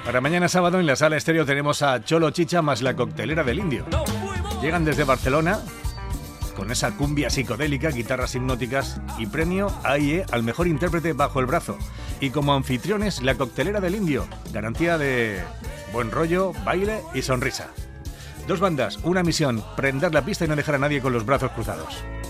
Para mañana sábado en la Sala Estéreo tenemos a Cholo Chicha más la Coctelera del Indio. Llegan desde Barcelona con esa cumbia psicodélica, guitarras hipnóticas y premio AIE al mejor intérprete bajo el brazo. Y como anfitriones, la Coctelera del Indio, garantía de buen rollo, baile y sonrisa. Dos bandas, una misión, prender la pista y no dejar a nadie con los brazos cruzados.